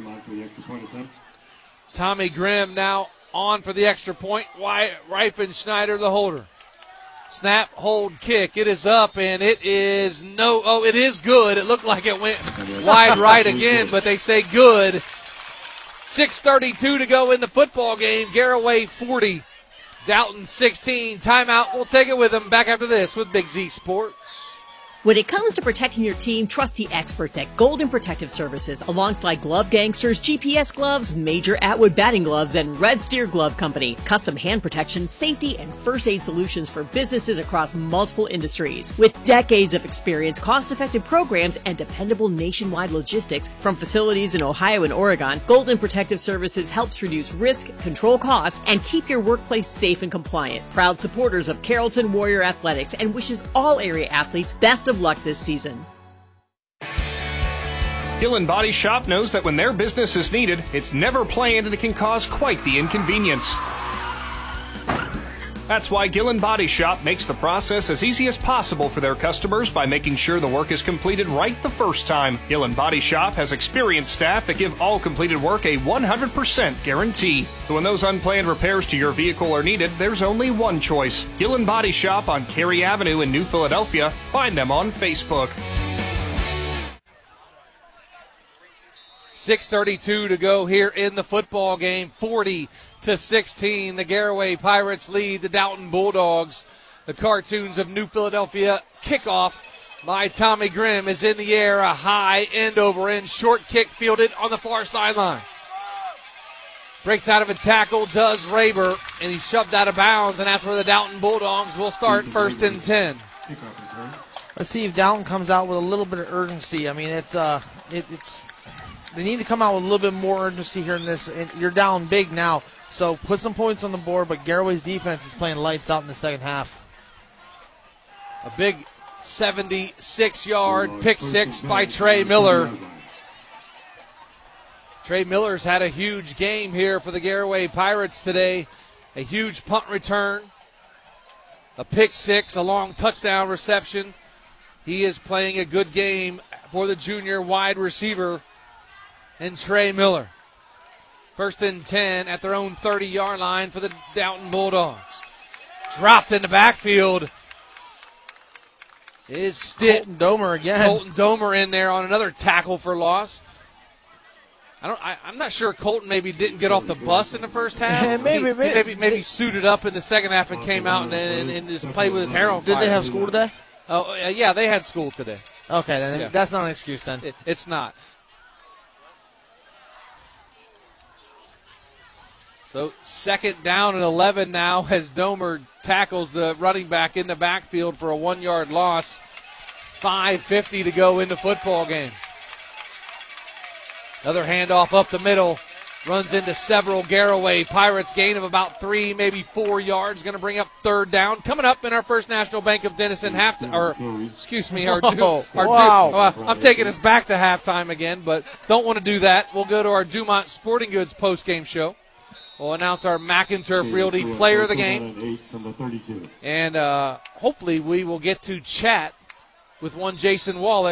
Tommy Grimm now on for the extra point. Wyatt Reifenschneider, the holder. Snap, hold, kick. It is up, and it is no. Oh, it is good. It looked like it went wide right again, but they say good. six thirty-two to go in the football game. Garraway forty, Dalton sixteen. Timeout. We'll take it with them. Back after this with Big Z Sports. When it comes to protecting your team, trust the experts at Golden Protective Services alongside Glove Gangsters, G P S Gloves, Major Atwood Batting Gloves, and Red Steer Glove Company. Custom hand protection, safety, and first aid solutions for businesses across multiple industries. With decades of experience, cost-effective programs, and dependable nationwide logistics from facilities in Ohio and Oregon, Golden Protective Services helps reduce risk, control costs, and keep your workplace safe and compliant. Proud supporters of Carrollton Warrior Athletics and wishes all area athletes best of luck this season. Gillen Body Shop knows that when their business is needed, it's never planned and it can cause quite the inconvenience. That's why Gillen Body Shop makes the process as easy as possible for their customers by making sure the work is completed right the first time. Gillen Body Shop has experienced staff that give all completed work a one hundred percent guarantee. So when those unplanned repairs to your vehicle are needed, there's only one choice. Gillen Body Shop on Cary Avenue in New Philadelphia. Find them on Facebook. six thirty-two to go here in the football game. forty to sixteen. The Garraway Pirates lead the Dalton Bulldogs. The Cartoons of New Philadelphia kickoff by Tommy Grimm is in the air. A high end over end short kick fielded on the far sideline. Breaks out of a tackle, does Raber, and he's shoved out of bounds, and that's where the Dalton Bulldogs will start first and ten. Let's see if Dalton comes out with a little bit of urgency. I mean, it's uh, it, it's they need to come out with a little bit more urgency here in this. And you're down big now, so put some points on the board. But Garraway's defense is playing lights out in the second half. A big seventy-six yard pick six by Trey Miller. Trey Miller's had a huge game here for the Garraway Pirates today. A huge punt return, a pick six, a long touchdown reception. He is playing a good game for the junior wide receiver and Trey Miller. First and ten at their own thirty-yard line for the Downton Bulldogs. Dropped in the backfield is Stitt. Colton Domer again. Colton Domer in there on another tackle for loss. I don't. I, I'm not sure Colton maybe didn't get off the bus in the first half. maybe, he, maybe, maybe, maybe suited up in the second half and came out and, and, and just played with his hair on fire. Did they have school today? Oh, uh, yeah, they had school today. Okay, then Yeah. that's not an excuse then. It, it's not. So second down and eleven now as Domer tackles the running back in the backfield for a one-yard loss. five fifty to go in the football game. Another handoff up the middle. Runs into several Garraway. Pirates gain of about three, maybe four yards. Going to bring up third down. Coming up in our First National Bank of Denison half, or excuse me, our, du- Oh, our du- wow. uh, I'm taking us back to halftime again, but don't want to do that. We'll go to our Dumont Sporting Goods post-game show. We'll announce our McInturf Realty Player of the Game, and uh, hopefully we will get to chat with one Jason Wallach.